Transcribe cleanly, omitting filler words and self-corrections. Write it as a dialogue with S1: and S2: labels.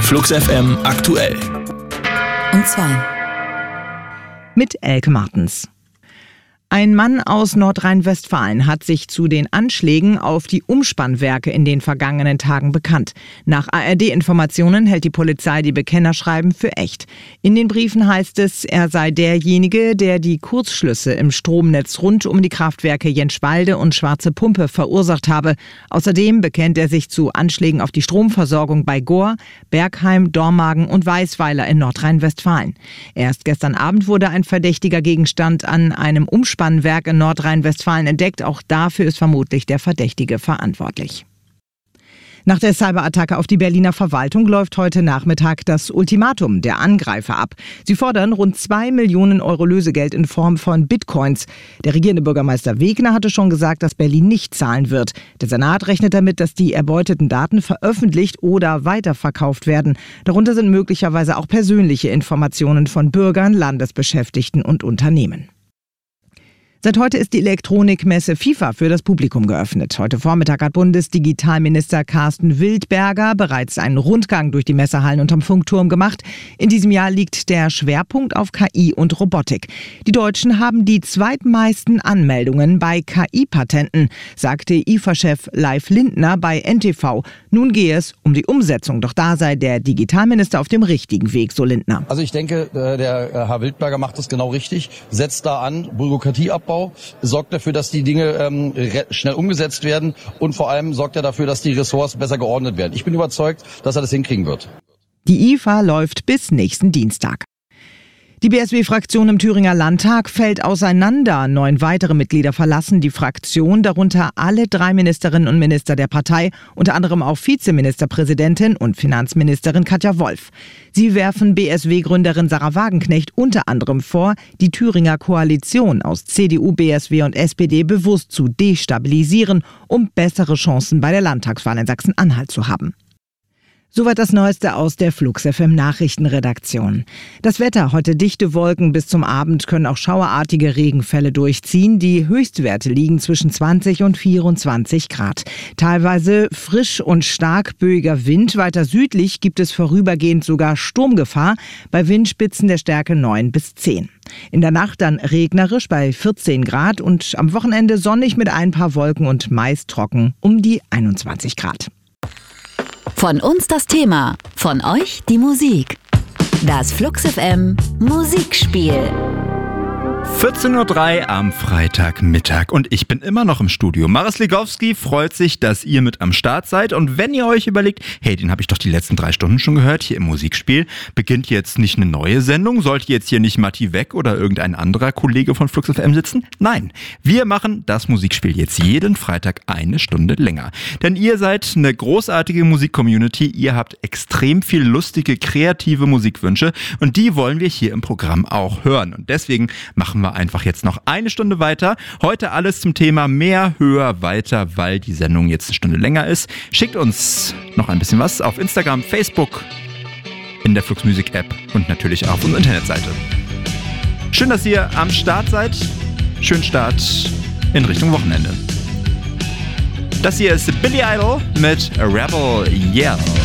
S1: Flux FM aktuell.
S2: Und 2.
S3: Mit Elke Martens. Ein Mann aus Nordrhein-Westfalen hat sich zu den Anschlägen auf die Umspannwerke in den vergangenen Tagen bekannt. Nach ARD-Informationen hält die Polizei die Bekennerschreiben für echt. In den Briefen heißt es, er sei derjenige, der die Kurzschlüsse im Stromnetz rund um die Kraftwerke Jenschwalde und Schwarze Pumpe verursacht habe. Außerdem bekennt er sich zu Anschlägen auf die Stromversorgung bei Gohr, Bergheim, Dormagen und Weisweiler in Nordrhein-Westfalen. Erst gestern Abend wurde ein verdächtiger Gegenstand an einem Umspannwerk in Nordrhein-Westfalen entdeckt. Auch dafür ist vermutlich der Verdächtige verantwortlich. Nach der Cyberattacke auf die Berliner Verwaltung läuft heute Nachmittag das Ultimatum der Angreifer ab. Sie fordern rund 2 Millionen Euro Lösegeld in Form von Bitcoins. Der regierende Bürgermeister Wegner hatte schon gesagt, dass Berlin nicht zahlen wird. Der Senat rechnet damit, dass die erbeuteten Daten veröffentlicht oder weiterverkauft werden. Darunter sind möglicherweise auch persönliche Informationen von Bürgern, Landesbeschäftigten und Unternehmen. Seit heute ist die Elektronikmesse FIFA für das Publikum geöffnet. Heute Vormittag hat Bundesdigitalminister Carsten Wildberger bereits einen Rundgang durch die Messehallen unterm Funkturm gemacht. In diesem Jahr liegt der Schwerpunkt auf KI und Robotik. Die Deutschen haben die zweitmeisten Anmeldungen bei KI-Patenten, sagte IFA-Chef Leif Lindner bei NTV. Nun gehe es um die Umsetzung, doch da sei der Digitalminister auf dem richtigen Weg, so Lindner.
S4: Also ich denke, der Herr Wildberger macht das genau richtig, setzt da an, Bürokratieabbau, sorgt dafür, dass die Dinge schnell umgesetzt werden und vor allem sorgt er dafür, dass die Ressorts besser geordnet werden. Ich bin überzeugt, dass er das hinkriegen wird.
S3: Die IFA läuft bis nächsten Dienstag. Die BSW-Fraktion im Thüringer Landtag fällt auseinander. 9 weitere Mitglieder verlassen die Fraktion, darunter alle 3 Ministerinnen und Minister der Partei, unter anderem auch Vizeministerpräsidentin und Finanzministerin Katja Wolf. Sie werfen BSW-Gründerin Sarah Wagenknecht unter anderem vor, die Thüringer Koalition aus CDU, BSW und SPD bewusst zu destabilisieren, um bessere Chancen bei der Landtagswahl in Sachsen-Anhalt zu haben. Soweit das Neueste aus der Flux FM Nachrichtenredaktion. Das Wetter, heute dichte Wolken, bis zum Abend können auch schauerartige Regenfälle durchziehen. Die Höchstwerte liegen zwischen 20 und 24 Grad. Teilweise frisch und stark böiger Wind. Weiter südlich gibt es vorübergehend sogar Sturmgefahr bei Windspitzen der Stärke 9 bis 10. In der Nacht dann regnerisch bei 14 Grad und am Wochenende sonnig mit ein paar Wolken und meist trocken um die 21 Grad.
S2: Von uns das Thema, von euch die Musik. Das Flux FM Musikspiel.
S5: 14:03 Uhr am Freitagmittag und ich bin immer noch im Studio. Maris Legowski freut sich, dass ihr mit am Start seid und wenn ihr euch überlegt, hey, den habe ich doch die letzten 3 Stunden schon gehört hier im Musikspiel, beginnt jetzt nicht eine neue Sendung? Sollte jetzt hier nicht Matti Weck oder irgendein anderer Kollege von Flux FM sitzen? Nein, wir machen das Musikspiel jetzt jeden Freitag 1 Stunde länger. Denn ihr seid eine großartige Musik-Community, ihr habt extrem viel lustige, kreative Musikwünsche und die wollen wir hier im Programm auch hören. Und deswegen machen wir einfach jetzt noch 1 Stunde weiter. Heute alles zum Thema mehr, höher, weiter, weil die Sendung jetzt 1 Stunde länger ist. Schickt uns noch ein bisschen was auf Instagram, Facebook, in der Flux Music App und natürlich auf unserer Internetseite. Schön, dass ihr am Start seid. Schönen Start in Richtung Wochenende. Das hier ist Billy Idol mit A Rebel Yell.